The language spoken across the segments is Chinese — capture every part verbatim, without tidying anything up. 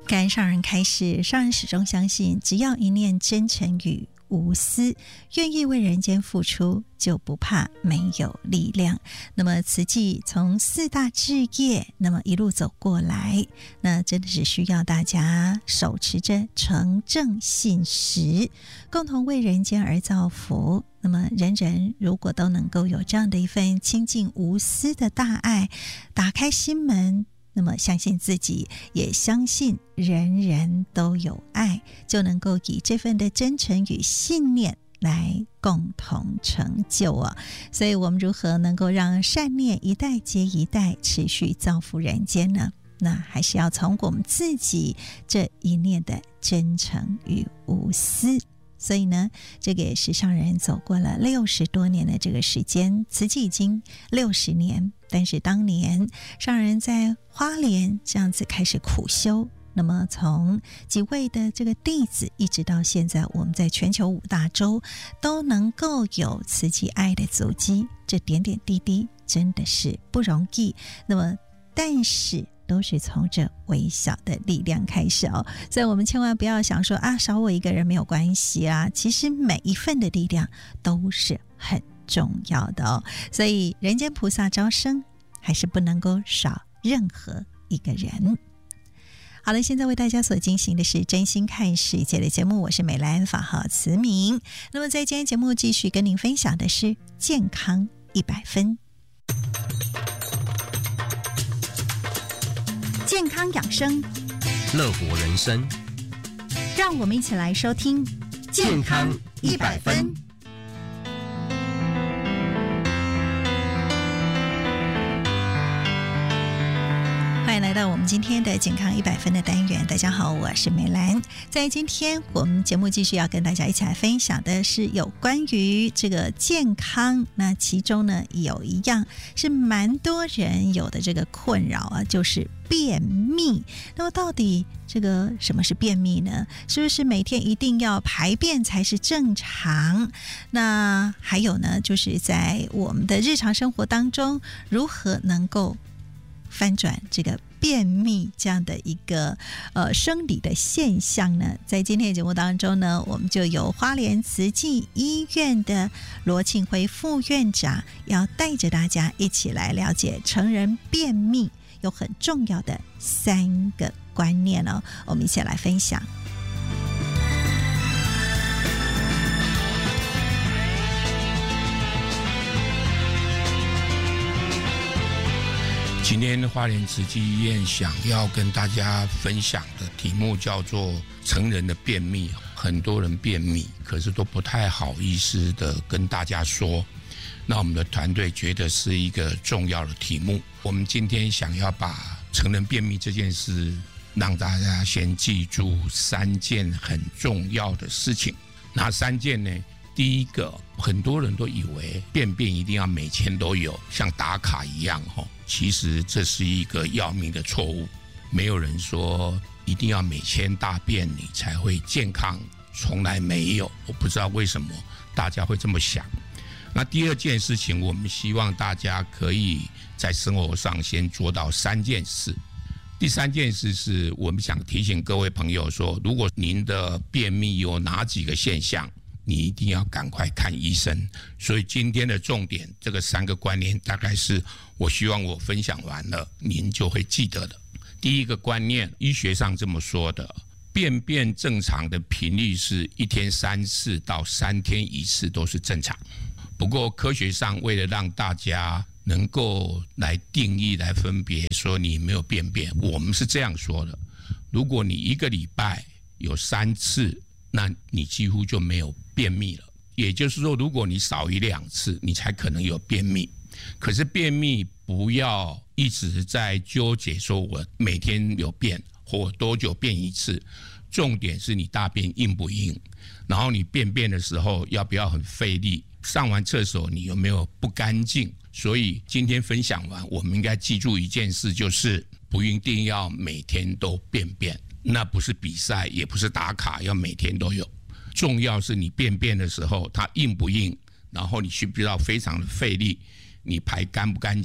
感恩上人开示，上人始终相信，只要一念真诚与无私，愿意为人间付出，就不怕没有力量。那么慈济从四大志业那么一路走过来，那真的是需要大家手持着诚正信实，共同为人间而造福。那么人人如果都能够有这样的一份清净无私的大爱，打开心门，那么相信自己，也相信人人都有爱，就能够以这份的真诚与信念来共同成就啊！所以我们如何能够让善念一代接一代持续造福人间呢？那还是要从我们自己这一念的真诚与无私。所以呢，这个也是上人走过了六十多年的这个时间，慈济已经六十年，但是当年上人在花莲这样子开始苦修，那么从几位的这个弟子一直到现在，我们在全球五大洲都能够有慈济爱的足迹，这点点滴滴真的是不容易。那么但是都是从这微小的力量开始哦，所以我们千万不要想说啊，少我一个人没有关系啊，其实每一份的力量都是很重要的哦。所以人间菩萨招生，还是不能够少任何一个人。好了，现在为大家所进行的是真心看世界的节目，我是美兰，法号慈明。那么在今天节目继续跟您分享的是健康一百分。健康养生， 乐活人生， 让我们一起来收听健康一百分。 欢迎来到我们今天的健康一百分的单元。大家好，我是美兰。在今天我们节目继续要跟大家一起来分享的是有关于这个健康，那其中呢有一样是蛮多人有的这个困扰啊，就是便秘。那么到底这个什么是便秘呢？是不是每天一定要排便才是正常？那还有呢，就是在我们的日常生活当中，如何能够翻转这个便秘这样的一个呃生理的现象呢？在今天的节目当中呢，我们就有花莲慈济医院的罗庆辉副院长，要带着大家一起来了解成人便秘有很重要的三个观念哦，我们一起来分享。 今天花莲慈济医院想要跟大家分享的题目叫做成人的便秘。很多人便秘，可是都不太好意思的跟大家说。那我们的团队觉得是一个重要的题目。我们今天想要把成人便秘这件事让大家先记住三件很重要的事情。哪三件呢？第一个，很多人都以为便便一定要每天都有，像打卡一样，其实这是一个要命的错误。没有人说一定要每天大便你才会健康，从来没有。我不知道为什么大家会这么想。那第二件事情，我们希望大家可以在生活上先做到三件事。第三件事是我们想提醒各位朋友说，如果您的便秘有哪几个现象，你一定要赶快看医生。所以今天的重点，这个三个观念大概是我希望我分享完了您就会记得的。第一个观念，医学上这么说的，便便正常的频率是一天三次到三天一次都是正常。不过科学上为了让大家能够来定义来分别说你没有便便，我们是这样说的，如果你一个礼拜有三次，那你几乎就没有便秘了。也就是说，如果你少于两次，你才可能有便秘。可是便秘不要一直在纠结说我每天有便或多久便一次，重点是你大便硬不硬，然后你便便的时候要不要很费力，上完厕所你有没有不干净。所以今天分享完，我们应该记住一件事，就是不一定要每天都便便，那不是比赛，也不是打卡要每天都有。重要是你便便的时候它硬不硬，然后你需不需要非常的费力，你排干不干净，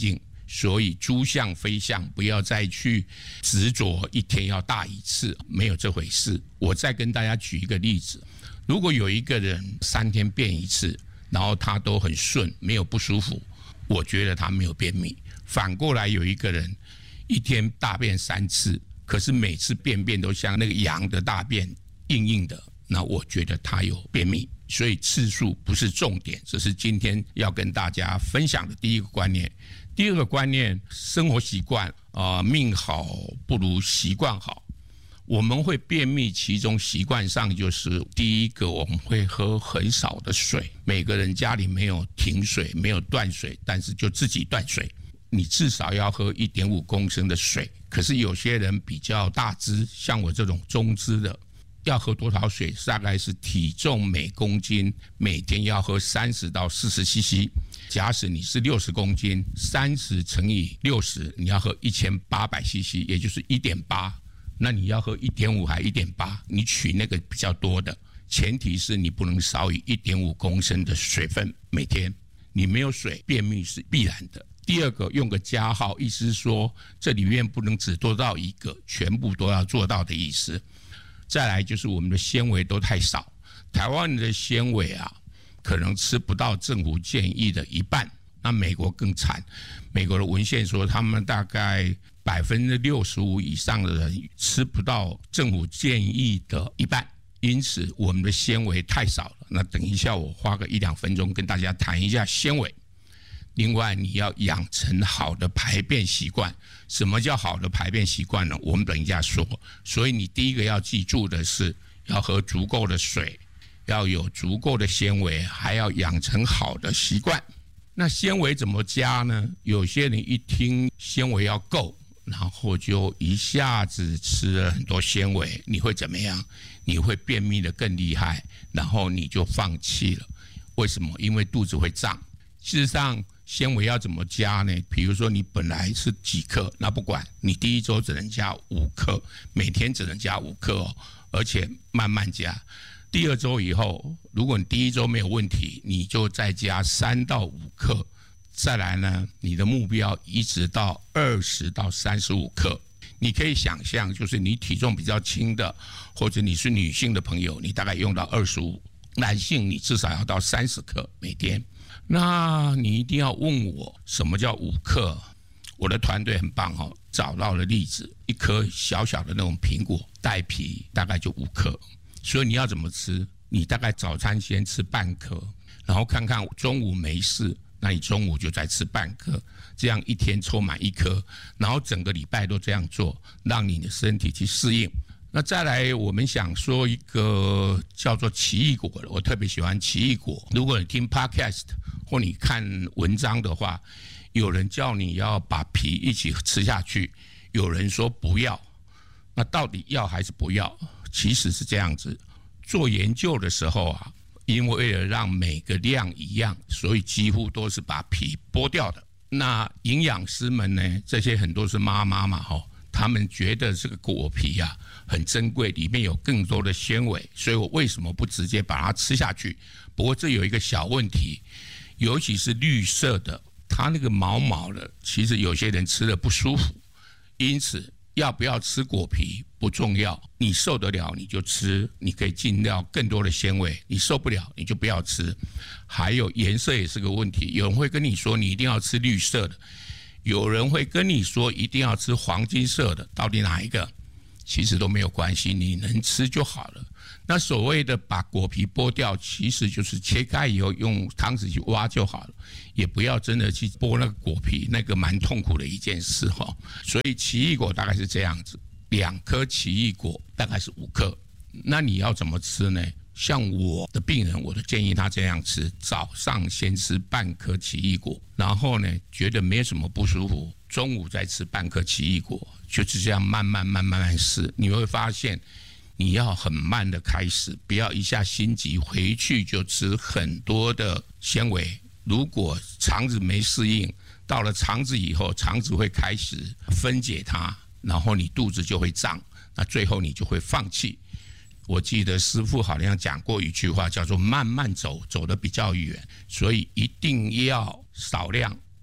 所以诸相非相，不要再去执着一天要大一次，没有这回事。我再跟大家举一个例子，如果有一个人三天便一次，然后他都很顺，没有不舒服，我觉得他没有便秘。反过来有一个人一天大便三次，可是每次便便都像那个羊的大便硬硬的，那我觉得他有便秘。所以次数不是重点，这是今天要跟大家分享的第一个观念。第二个观念，生活习惯啊、呃，命好不如习惯好。我们会便秘，其中习惯上就是第一个，我们会喝很少的水。每个人家里没有停水，没有断水，但是就自己断水。你至少要喝 一点五公升的水。可是有些人比较大只，像我这种中只的，要喝多少水？大概是体重每公斤每天要喝三十到四十 C C。假使你是六十公斤，三十乘以六十，你要喝一千八百 C C， 也就是 一点八。那你要喝 一点五 还 一点八， 你取那个比较多的，前提是你不能少于 一点五公升的水分每天。你没有水，便秘是必然的。第二个，用个加号，意思是说这里面不能只做到一个，全部都要做到的意思。再来就是我们的纤维都太少，台湾人的纤维啊，可能吃不到政府建议的一半。那美国更惨，美国的文献说他们大概百分之六十五以上的人吃不到政府建议的一半，因此我们的纤维太少了。那等一下我花个一两分钟跟大家谈一下纤维。另外，你要养成好的排便习惯。什么叫好的排便习惯呢？我们等一下说。所以你第一个要记住的是，要喝足够的水，要有足够的纤维，还要养成好的习惯。那纤维怎么加呢？有些人一听纤维要够，然后就一下子吃了很多纤维，你会怎么样？你会便秘的更厉害，然后你就放弃了。为什么？因为肚子会胀。事实上，纤维要怎么加呢？比如说你本来是几克，那不管，你第一周只能加五克，每天只能加五克哦，而且慢慢加。第二周以后，如果你第一周没有问题，你就再加三到五克。再来呢，你的目标一直到二十到三十五克。你可以想象，就是你体重比较轻的，或者你是女性的朋友，你大概用到二十五，男性你至少要到三十克每天。那你一定要问我什么叫五克？我的团队很棒哦，找到了例子，一颗小小的那种苹果带皮大概就五克。所以你要怎么吃？你大概早餐先吃半颗，然后看看中午没事，那你中午就再吃半颗，这样一天凑满一颗，然后整个礼拜都这样做，让你的身体去适应。那再来，我们想说一个叫做奇异果的，我特别喜欢奇异果。如果你听 podcast 或你看文章的话，有人叫你要把皮一起吃下去，有人说不要。那到底要还是不要？其实是这样子，做研究的时候啊，因为为了让每个量一样，所以几乎都是把皮剥掉的。那营养师们呢，这些很多是妈妈嘛，哈。他们觉得这个果皮啊很珍贵，里面有更多的纤维，所以我为什么不直接把它吃下去？不过这有一个小问题，尤其是绿色的，它那个毛毛的，其实有些人吃了不舒服。因此要不要吃果皮不重要，你受得了你就吃，你可以进到更多的纤维，你受不了你就不要吃。还有颜色也是个问题，有人会跟你说你一定要吃绿色的，有人会跟你说一定要吃黄金色的，到底哪一个？其实都没有关系，你能吃就好了。那所谓的把果皮剥掉，其实就是切开以后用汤匙去挖就好了，也不要真的去剥那个果皮，那个蛮痛苦的一件事哈。所以奇异果大概是这样子，两颗奇异果大概是五克。那你要怎么吃呢？像我的病人，我的建议他这样吃：早上先吃半颗奇异果，然后呢觉得没什么不舒服，中午再吃半颗奇异果，就是这样慢慢慢慢慢试。你会发现，你要很慢的开始，不要一下心急，回去就吃很多的纤维。如果肠子没适应，到了肠子以后，肠子会开始分解它，然后你肚子就会胀，那最后你就会放弃。我记得师父好像讲过一句话，叫做慢慢走，走得比较远，所以一定要少量，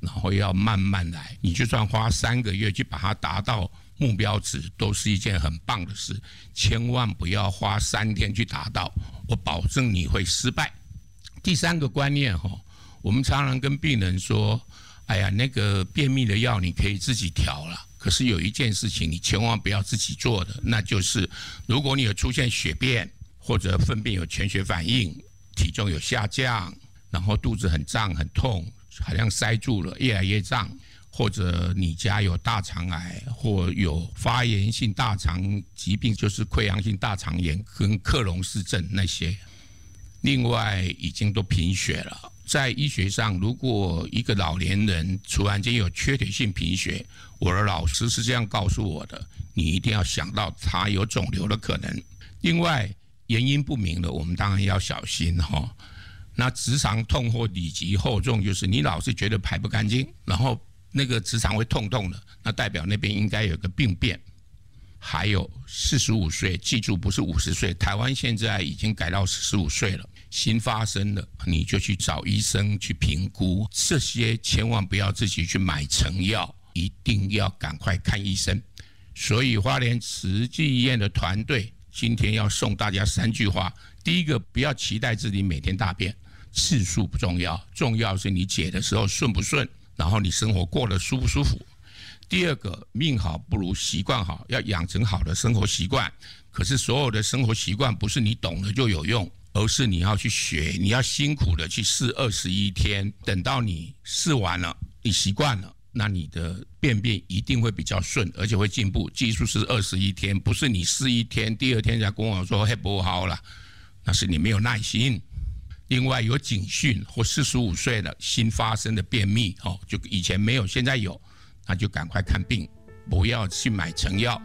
然后要慢慢来。你就算花三个月去把它达到目标值，都是一件很棒的事。千万不要花三天去达到，我保证你会失败。第三个观念，我们常常跟病人说，哎呀，那个便秘的药你可以自己调了。可是有一件事情你千万不要自己做的，那就是如果你有出现血便或者粪便有全血反应，体重有下降，然后肚子很胀很痛，好像塞住了，越来越胀，或者你家有大肠癌或有发炎性大肠疾病，就是溃疡性大肠炎跟克隆氏症那些，另外已经都贫血了。在医学上，如果一个老年人突然间有缺铁性贫血，我的老师是这样告诉我的，你一定要想到他有肿瘤的可能。另外原因不明的，我们当然要小心哈。那直肠痛或里急后重，就是你老是觉得排不干净，然后那个直肠会痛痛的，那代表那边应该有个病变。还有四十五岁，记住不是五十岁，台湾现在已经改到四十五岁了，新发生的你就去找医生去评估，这些千万不要自己去买成药，一定要赶快看医生。所以花莲慈济医院的团队今天要送大家三句话。第一个，不要期待自己每天大便，次数不重要，重要是你解的时候顺不顺，然后你生活过得舒不舒服。第二个，命好不如习惯好，要养成好的生活习惯。可是所有的生活习惯不是你懂了就有用，而是你要去学，你要辛苦的去试二十一天，等到你试完了，你习惯了，那你的便便一定会比较顺，而且会进步。技术是二十一天，不是你试一天，第二天才跟我说嘿不好了，那是你没有耐心。另外有警讯或四十五岁的新发生的便秘，就以前没有现在有，那就赶快看病，不要去买成药。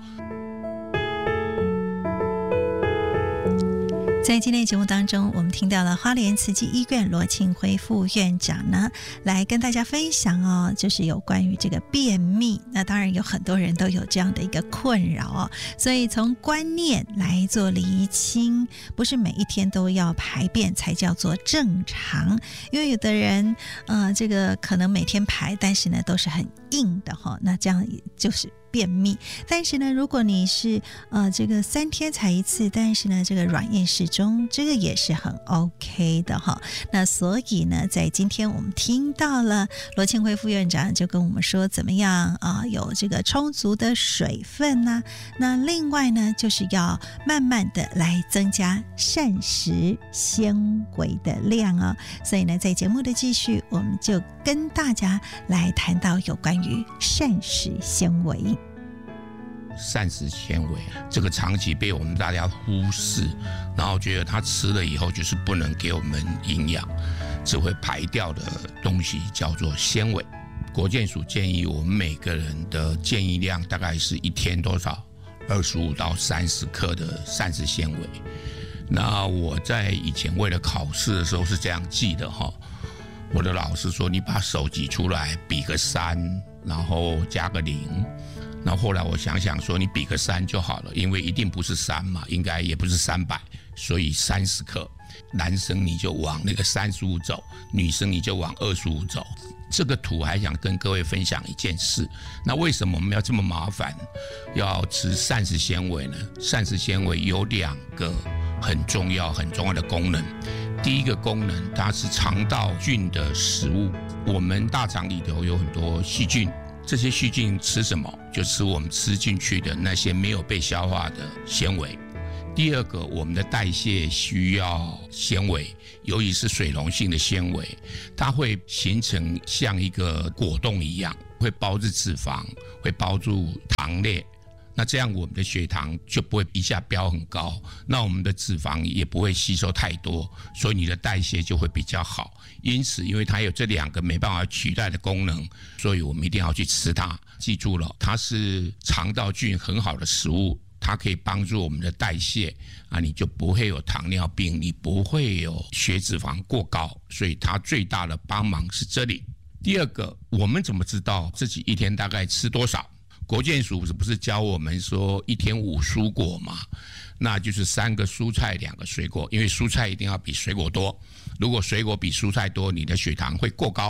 在今天的节目当中，我们听到了花莲慈济医院罗庆辉副院长呢，来跟大家分享哦，就是有关于这个便秘。那当然有很多人都有这样的一个困扰哦，所以从观念来做厘清，不是每一天都要排便才叫做正常。因为有的人，呃，这个可能每天排，但是呢都是很硬的哈、哦，那这样就是便秘。但是呢，如果你是呃这个三天才一次，但是呢这个软硬适中，这个也是很 OK 的哈。那所以呢，在今天我们听到了罗庆辉副院长就跟我们说，怎么样啊、呃、有这个充足的水分呢、啊？那另外呢，就是要慢慢的来增加膳食纤维的量啊、哦。所以呢，在节目的继续，我们就跟大家来谈到有关于膳食纤维。 膳食纤维这个长期被我们大家忽视，然后觉得它吃了以后就是不能给我们营养，只会排掉的东西叫做纤维。国健署建议我们每个人的建议量大概是一天多少？二十五到三十克的膳食纤维。那我在以前为了考试的时候是这样记的哈，我的老师说你把手挤出来比个三，然后加个零。那后来我想想说，你比个三就好了，因为一定不是三嘛，应该也不是三百，所以三十克。男生你就往那个三十五走，女生你就往二十五走。这个图还想跟各位分享一件事，那为什么我们要这么麻烦，要吃膳食纤维呢？膳食纤维有两个很重要很重要的功能。第一个功能，它是肠道菌的食物。我们大肠里头有很多细菌。这些细菌吃什么？就吃我们吃进去的那些没有被消化的纤维。第二个，我们的代谢需要纤维，尤其是水溶性的纤维，它会形成像一个果冻一样，会包住脂肪，会包住糖类。那这样我们的血糖就不会一下飙很高，那我们的脂肪也不会吸收太多，所以你的代谢就会比较好。因此因为它有这两个没办法取代的功能，所以我们一定要去吃它。记住了，它是肠道菌很好的食物，它可以帮助我们的代谢啊，你就不会有糖尿病，你不会有血脂肪过高，所以它最大的帮忙是这里。第二个，我们怎么知道自己一天大概吃多少？国健署不是教我们说一天五蔬果吗？那就是三个蔬菜两个水果，因为蔬菜一定要比水果多，如果水果比蔬菜多，你的血糖会过高。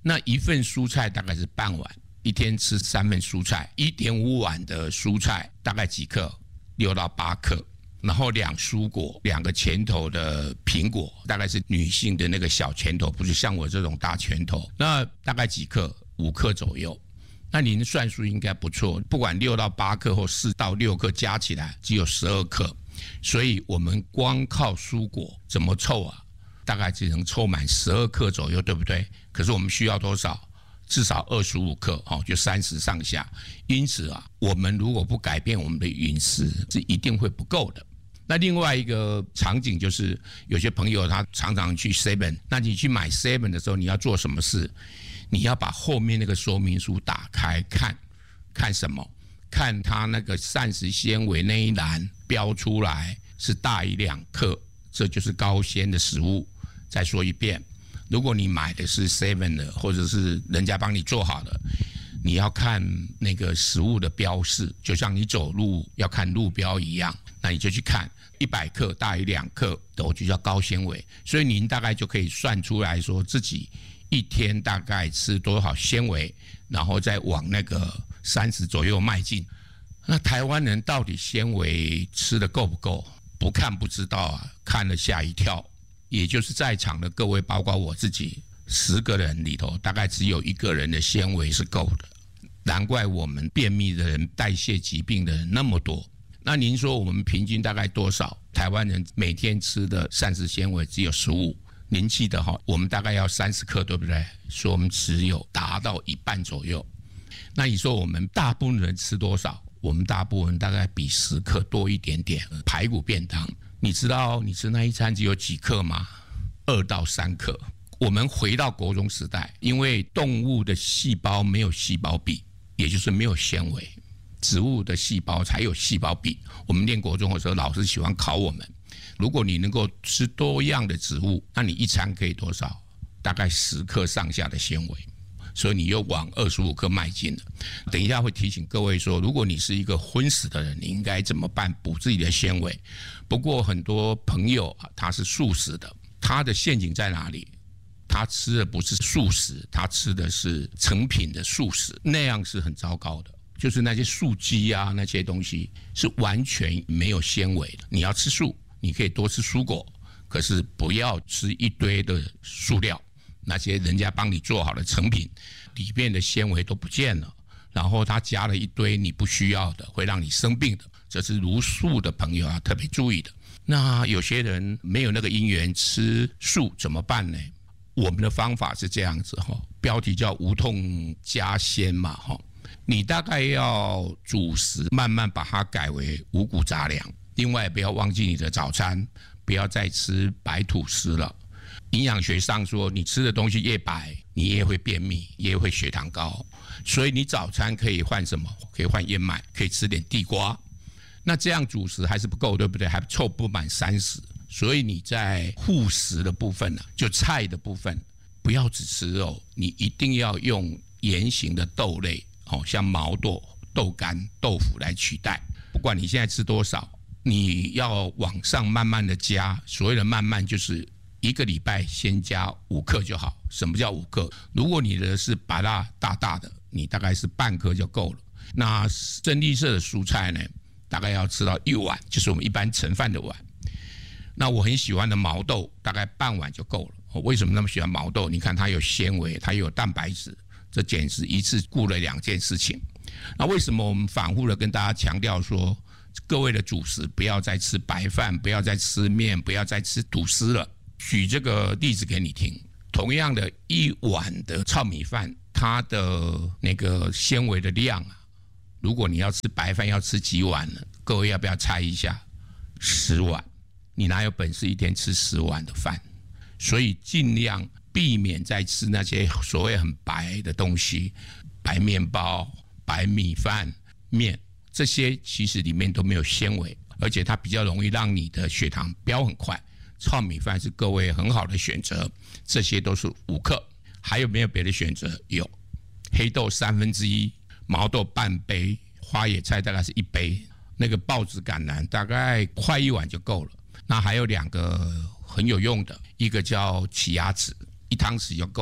那一份蔬菜大概是半碗，一天吃三份蔬菜，一点五碗的蔬菜大概几克？六到八克。然后两蔬果，两个拳头的苹果，大概是女性的那个小拳头，不是像我这种大拳头。那大概几克？五克左右。那您的算术应该不错，不管六到八克或四到六克加起来只有十二克，所以我们光靠蔬果怎么凑啊？大概只能凑满十二克左右，对不对？可是我们需要多少？至少二十五克，就三十上下。因此啊，我们如果不改变我们的饮食，是一定会不够的。那另外一个场景就是，有些朋友他常常去 seven， 那你去买 seven 的时候，你要做什么事？你要把后面那个说明书打开看，看什么？看它那个膳食纤维那一栏标出来是大于两克，这就是高纤的食物。再说一遍，如果你买的是 seven 的，或者是人家帮你做好的，你要看那个食物的标示，就像你走路要看路标一样，那你就去看一百克大于两克的，我就叫高纤维。所以您大概就可以算出来说自己一天大概吃多少纤维，然后再往那个三十左右迈进。那台湾人到底纤维吃的够不够？不看不知道啊，看了吓一跳。也就是在场的各位，包括我自己，十个人里头大概只有一个人的纤维是够的。难怪我们便秘的人、代谢疾病的人那么多。那您说我们平均大概多少？台湾人每天吃的膳食纤维只有十五。您记得哈，我们大概要三十克，对不对？所以我们只有达到一半左右。那你说我们大部分人吃多少？我们大部分大概比十克多一点点。排骨便当，你知道你吃那一餐只有几克吗？二到三克。我们回到国中时代，因为动物的细胞没有细胞壁，也就是没有纤维，植物的细胞才有细胞壁。我们念国中的时候，老师喜欢考我们，如果你能够吃多样的植物，那你一餐可以多少？大概十克上下的纤维。所以你又往二十五克迈进了。等一下会提醒各位说，如果你是一个荤食的人，你应该怎么办？补自己的纤维。不过很多朋友啊，他是素食的，他的陷阱在哪里？他吃的不是素食，他吃的是成品的素食，那样是很糟糕的。就是那些素鸡啊，那些东西是完全没有纤维的。你要吃素，你可以多吃蔬果，可是不要吃一堆的素料。那些人家帮你做好的成品，里面的纤维都不见了，然后他加了一堆你不需要的，会让你生病的，这是茹素的朋友要特别注意的。那有些人没有那个因缘吃素怎么办呢？我们的方法是这样子，标题叫无痛加纤嘛，你大概要主食慢慢把它改为五谷杂粮，另外不要忘记你的早餐，不要再吃白吐司了。营养学上说，你吃的东西越白，你越会便秘，越会血糖高。所以你早餐可以换什么？可以换燕麦，可以吃点地瓜。那这样主食还是不够，对不对？还凑不满三十。所以你在副食的部分呢，就菜的部分，不要只吃肉，你一定要用圆形的豆类，像毛豆、豆干、豆腐来取代。不管你现在吃多少，你要往上慢慢的加。所谓的慢慢就是一个礼拜先加五克就好。什么叫五克？如果你的是芭乐大大的，你大概是半颗就够了。那深绿色的蔬菜呢，大概要吃到一碗，就是我们一般盛饭的碗。那我很喜欢的毛豆，大概半碗就够了。我为什么那么喜欢毛豆？你看它有纤维，它有蛋白质，这简直一次顾了两件事情。那为什么我们反复的跟大家强调说，各位的主食不要再吃白饭，不要再吃面，不要再吃吐司了？举这个例子给你听，同样的一碗的糙米饭，它的那个纤维的量啊，如果你要吃白饭要吃几碗呢？各位要不要猜一下？十碗。你哪有本事一天吃十碗的饭？所以尽量避免再吃那些所谓很白的东西，白面包、白米饭、面，这些其实里面都没有纤维，而且它比较容易让你的血糖飙很快。糙米饭是各位很好的选择，这些都是五克。还有没有别的选择？有，黑豆三分之一，毛豆半杯，花椰菜大概是一杯，那个豹子橄榄大概快一碗就够了。那还有两个很有用的，一个叫奇亚籽，一汤匙就够了；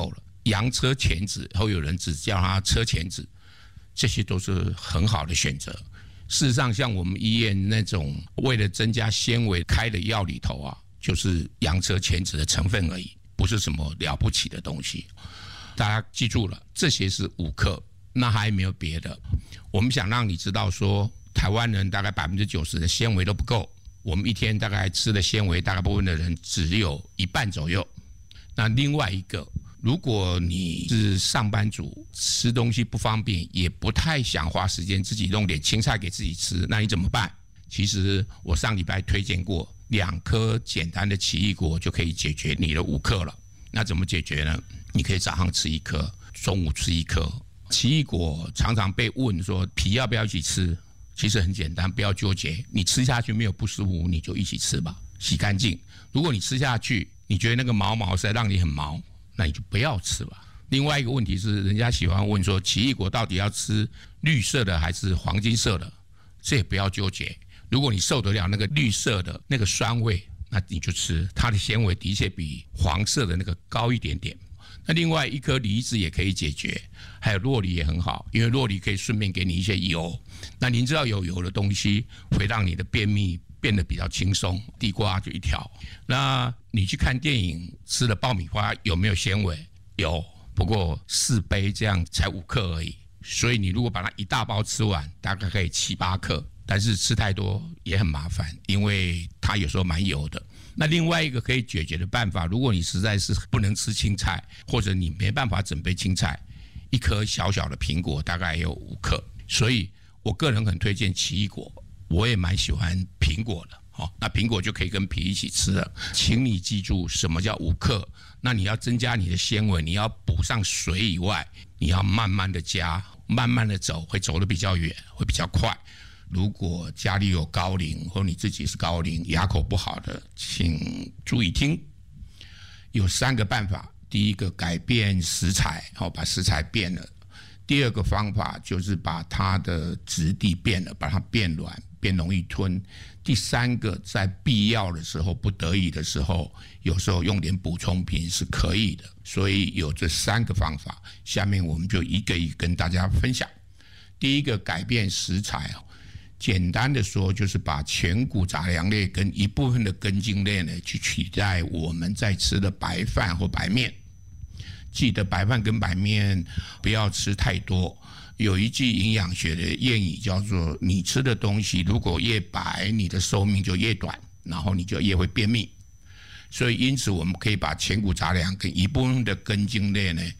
洋车前子，或有人只叫它车前子，这些都是很好的选择。事实上，像我们医院那种为了增加纤维开的药里头啊，就是洋车前子的成分而已，不是什么了不起的东西。大家记住了，这些是五克，那还没有别的。我们想让你知道说，台湾人大概百分之九十的纤维都不够，我们一天大概吃的纤维，大概部分的人只有一半左右。那另外一个，如果你是上班族，吃东西不方便，也不太想花时间自己弄点青菜给自己吃，那你怎么办？其实我上礼拜推荐过，两颗简单的奇异果就可以解决你的五克了。那怎么解决呢？你可以早上吃一颗，中午吃一颗。奇异果常常被问说皮要不要一起吃，其实很简单，不要纠结，你吃下去没有不舒服，你就一起吃吧，洗干净。如果你吃下去，你觉得那个毛毛实在让你很毛，那你就不要吃吧。另外一个问题是，人家喜欢问说奇异果到底要吃绿色的还是黄金色的，这也不要纠结。如果你受得了那个绿色的那个酸味，那你就吃，它的纤维的确比黄色的那个高一点点。那另外一颗梨子也可以解决，还有酪梨也很好，因为酪梨可以顺便给你一些油。那您知道有油的东西会让你的便秘变得比较轻松，地瓜就一条。那你去看电影吃了爆米花有没有纤维？有，不过四杯这样才五克而已，所以你如果把它一大包吃完，大概可以七八克，但是吃太多也很麻烦，因为它有时候蛮油的。那另外一个可以解决的办法，如果你实在是不能吃青菜，或者你没办法准备青菜，一颗小小的苹果大概也有五克，所以我个人很推荐奇异果，我也蛮喜欢苹果的。好，那苹果就可以跟皮一起吃了。请你记住什么叫五克，那你要增加你的纤维，你要补上水以外，你要慢慢的加，慢慢的走，会走得比较远，会比较快。如果家里有高龄，或你自己是高龄，牙口不好的，请注意听。有三个办法：第一个，改变食材，把食材变了；第二个方法就是把它的质地变了，把它变软，变容易吞；第三个，在必要的时候、不得已的时候，有时候用点补充品是可以的。所以有这三个方法，下面我们就一个一个跟大家分享。第一个，改变食材，简单的说，就是把全谷杂粮类跟一部分的根茎类呢，去取代我们在吃的白饭或白面。记得白饭跟白面不要吃太多。有一句营养学的谚语叫做：你吃的东西如果越白，你的寿命就越短，然后你就越会便秘。所以因此我们可以把全谷杂粮跟一部分的根茎类呢，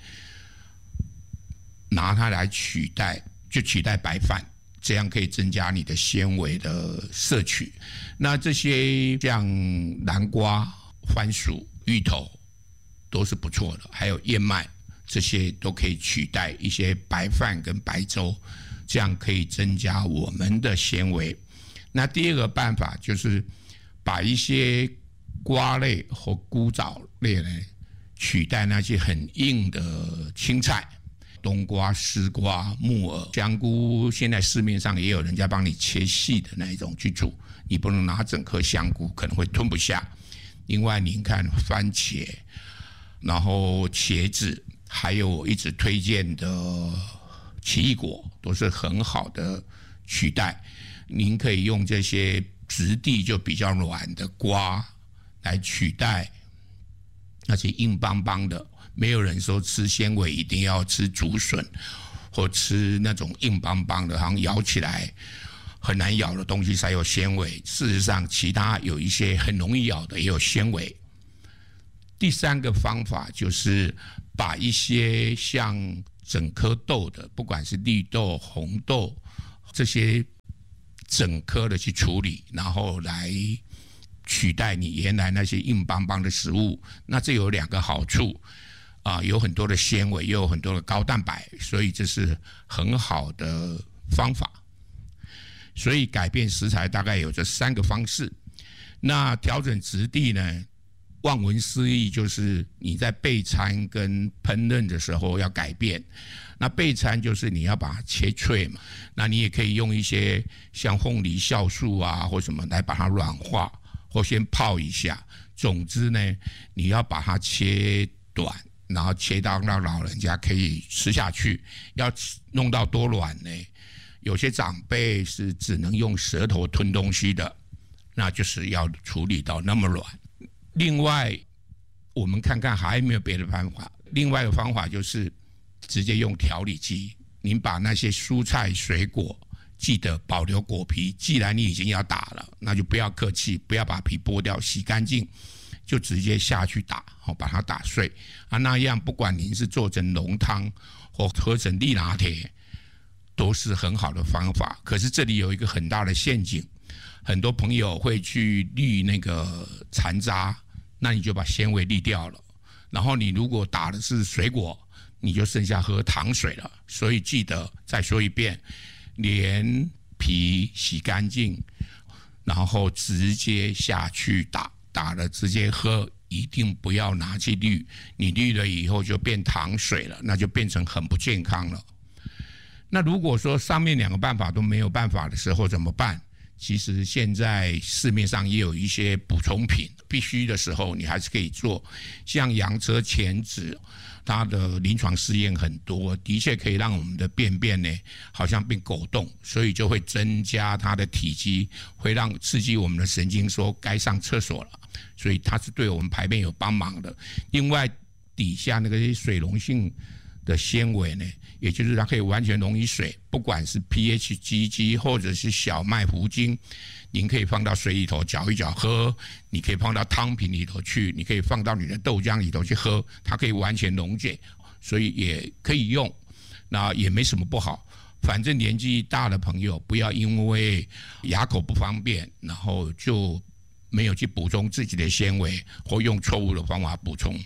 拿它来取代，就取代白饭。这样可以增加你的纤维的摄取。那这些像南瓜、番薯、芋头都是不错的，还有燕麦，这些都可以取代一些白饭跟白粥，这样可以增加我们的纤维。那第二个办法就是把一些瓜类或菇藻类呢，取代那些很硬的青菜。冬瓜、丝瓜、木耳、香菇，现在市面上也有人家帮你切细的那一种去煮，你不能拿整颗香菇，可能会吞不下。另外您看番茄，然后茄子，还有我一直推荐的奇异果，都是很好的取代。您可以用这些质地就比较软的瓜来取代那些硬邦邦的。没有人说吃纤维一定要吃竹笋，或吃那种硬邦邦的，好像咬起来很难咬的东西才有纤维。事实上，其他有一些很容易咬的也有纤维。第三个方法就是把一些像整颗豆的，不管是绿豆、红豆这些整颗的去处理，然后来取代你原来那些硬邦邦的食物。那这有两个好处。啊，有很多的纤维，又有很多的高蛋白，所以这是很好的方法。所以改变食材大概有这三个方式。那调整质地呢，望文思义就是你在备餐跟烹饪的时候要改变。那备餐就是你要把它切脆嘛，那你也可以用一些像凤梨酵素啊或什么来把它软化，或先泡一下。总之呢，你要把它切短。 然后切到让老人家可以吃下去。要弄到多软呢？有些长辈是只能用舌头吞东西的，那就是要处理到那么软。另外我们看看还有没有别的方法。另外一个方法就是直接用调理机，您把那些蔬菜水果记得保留果皮，既然你已经要打了，那就不要客气，不要把皮剥掉，洗干净就直接下去打，把它打碎啊。那样不管您是做成浓汤或喝成利拿铁，都是很好的方法。可是这里有一个很大的陷阱，很多朋友会去滤那个残渣，那你就把纤维滤掉了。然后你如果打的是水果，你就剩下喝糖水了。所以记得再说一遍，连皮洗干净，然后直接下去打，打了直接喝，一定不要拿去滤。你滤了以后就变糖水了，那就变成很不健康了。那如果说上面两个办法都没有办法的时候怎么办？其实现在市面上也有一些补充品，必须的时候你还是可以做。像洋车前子，它的临床试验很多，的确可以让我们的便便呢好像变狗洞，所以就会增加它的体积，会让刺激我们的神经说该上厕所了，所以它是对我们排便有帮忙的。另外底下那个水溶性的纤维呢，也就是它可以完全溶于水，不管是 pH 基基或者是小麦糊精，您可以放到水里头搅一搅喝，你可以放到汤品里头去，你可以放到你的豆浆里头去喝，它可以完全溶解，所以也可以用，那也没什么不好。反正年纪大的朋友不要因为牙口不方便，然后就没有去补充自己的纤维，或用错误的方法补充。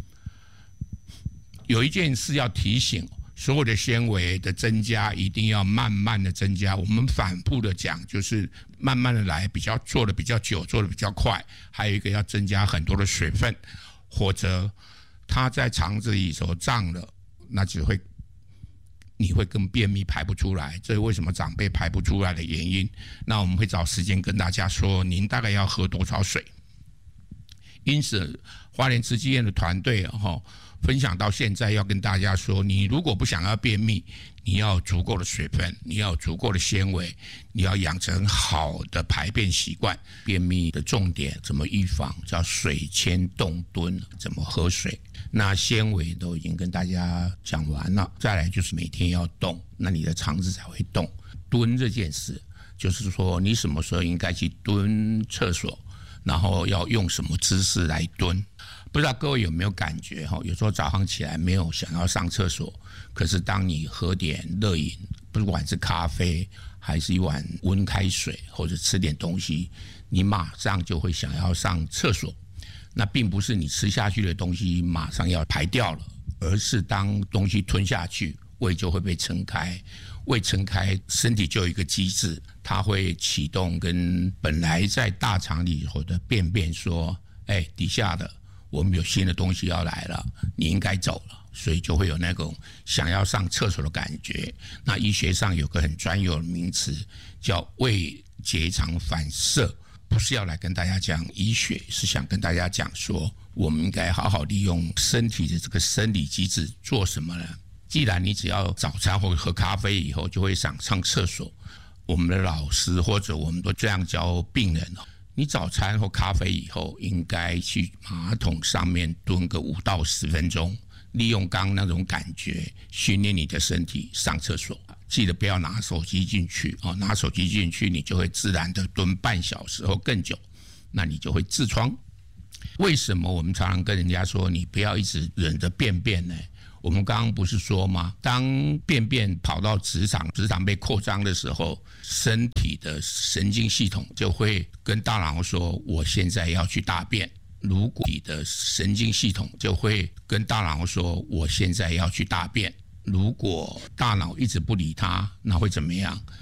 有一件事要提醒，所有的纤维的增加一定要慢慢的增加。我们反复的讲，就是慢慢的来，比较做的比较久，做的比较快。还有一个要增加很多的水分，或者它在肠子里头胀了，那只会你会跟便秘排不出来，这是为什么长辈排不出来的原因。那我们会找时间跟大家说，您大概要喝多少水。因此花莲慈济院的团队分享到现在，要跟大家说，你如果不想要便秘，你要有足够的水分，你要有足够的纤维，你要养成好的排便习惯。便秘的重点怎么预防，叫水牵动蹲，怎么喝水。那纤维都已经跟大家讲完了，再来就是每天要动，那你的肠子才会动。蹲这件事就是说你什么时候应该去蹲厕所，然后要用什么姿势来蹲。不知道各位有没有感觉，有时候早上起来没有想要上厕所，可是当你喝点热饮，不管是咖啡还是一碗温开水，或者吃点东西，你马上就会想要上厕所。那并不是你吃下去的东西马上要排掉了，而是当东西吞下去，胃就会被撑开，胃撑开，身体就有一个机制，它会启动跟本来在大肠里头的便便说，哎，底下的我们有新的东西要来了，你应该走了，所以就会有那种想要上厕所的感觉。那医学上有个很专有的名词叫胃结肠反射，不是要来跟大家讲医学，是想跟大家讲说，我们应该好好利用身体的这个生理机制。做什么呢？既然你只要早餐或喝咖啡以后就会想上厕所，我们的老师或者我们都这样教病人，你早餐或咖啡以后应该去马桶上面蹲个五到十分钟，利用刚刚那种感觉训练你的身体上厕所。记得不要拿手机进去，拿手机进去你就会自然的蹲半小时或更久，那你就会痔疮。为什么我们常常跟人家说你不要一直忍着便便呢？我们刚刚不是说吗？当便便跑到直肠，直肠被扩张的时候，身体的神经系统就会跟大脑说，我现在要去大便。如果你的神经系统就会跟大脑说，我现在要去大便。如果大脑一直不理它，那会怎么样？